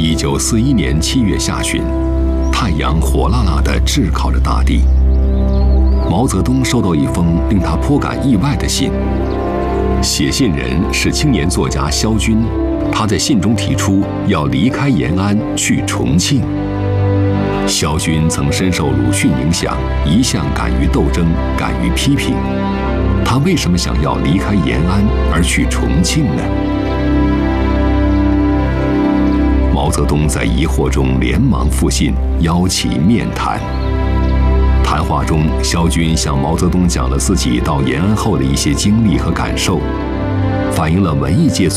1941年7月下旬，太阳火辣辣地炙烤着大地。毛泽东收到一封令他颇感意外的信，写信人是青年作家萧军。他在信中提出要离开延安去重庆。萧军曾深受鲁迅影响，一向敢于斗争，敢于批评。他为什么想要离开延安而去重庆呢？毛泽东在疑惑中连忙复信，邀其面谈。谈话中，萧军向毛泽东讲了自己到延安后的一些经历和感受，反映了文艺界